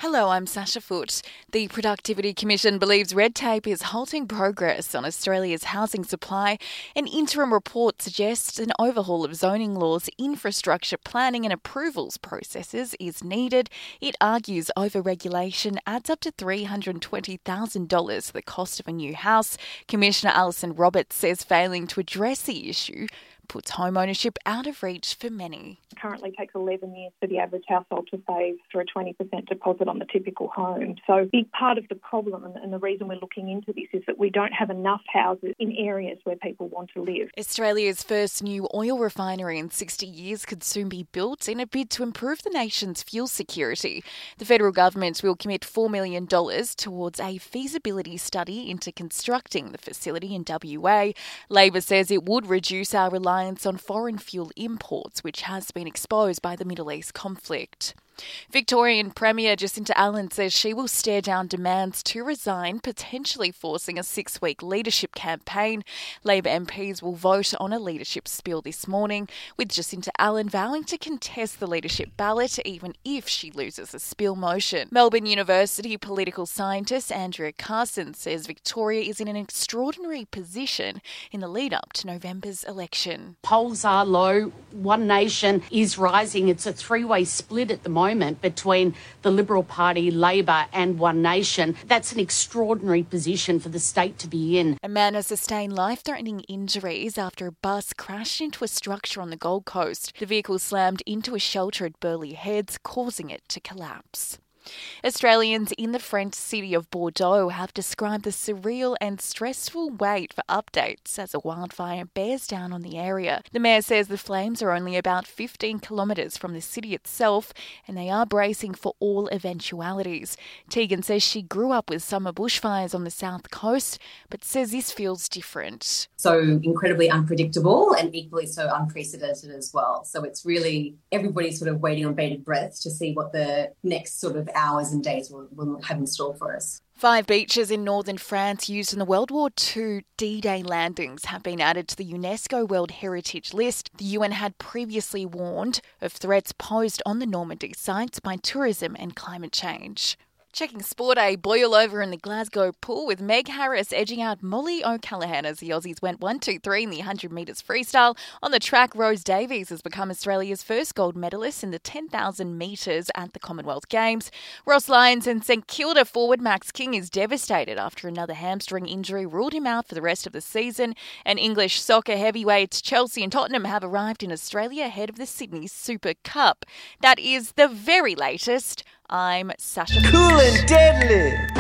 Hello, I'm Sasha Foote. The Productivity Commission believes red tape is halting progress on Australia's housing supply. An interim report suggests an overhaul of zoning laws, infrastructure planning and approvals processes is needed. It argues over-regulation adds up to $320,000 the cost of a new house. Commissioner Alison Roberts says failing to address the issue puts home ownership out of reach for many. It currently takes 11 years for the average household to save for a 20% deposit on the typical home. So a big part of the problem and the reason we're looking into this is that we don't have enough houses in areas where people want to live. Australia's first new oil refinery in 60 years could soon be built in a bid to improve the nation's fuel security. The federal government will commit $4 million towards a feasibility study into constructing the facility in WA. Labor says it would reduce our reliance on foreign fuel imports, which has been exposed by the Middle East conflict. Victorian Premier Jacinta Allan says she will stare down demands to resign, potentially forcing a 6-week leadership campaign. Labor MPs will vote on a leadership spill this morning, with Jacinta Allan vowing to contest the leadership ballot even if she loses a spill motion. Melbourne University political scientist Andrea Carson says Victoria is in an extraordinary position in the lead-up to November's election. Polls are low. One Nation is rising. It's a three-way split at the moment between the Liberal Party, Labor and One Nation. That's an extraordinary position for the state to be in. A man has sustained life-threatening injuries after a bus crashed into a structure on the Gold Coast. The vehicle slammed into a shelter at Burleigh Heads, causing it to collapse. Australians in the French city of Bordeaux have described the surreal and stressful wait for updates as a wildfire bears down on the area. The mayor says the flames are only about 15 kilometres from the city itself and they are bracing for all eventualities. Tegan says she grew up with summer bushfires on the south coast but says this feels different. So incredibly unpredictable and equally so unprecedented as well. So it's really everybody's sort of waiting on bated breath to see what the next sort of hours and days will have in store for us. 5 beaches in northern France used in the World War II D-Day landings have been added to the UNESCO World Heritage List. The UN had previously warned of threats posed on the Normandy sites by tourism and climate change. Checking sport, a boil-over in the Glasgow pool with Meg Harris edging out Molly O'Callaghan as the Aussies went 1-2-3 in the 100 metres freestyle. On the track, Rose Davies has become Australia's first gold medalist in the 10,000 metres at the Commonwealth Games. Ross Lyons and St Kilda forward Max King is devastated after another hamstring injury ruled him out for the rest of the season. And English soccer heavyweights Chelsea and Tottenham have arrived in Australia ahead of the Sydney Super Cup. That is the very latest. I'm Sasha. Cool and deadly.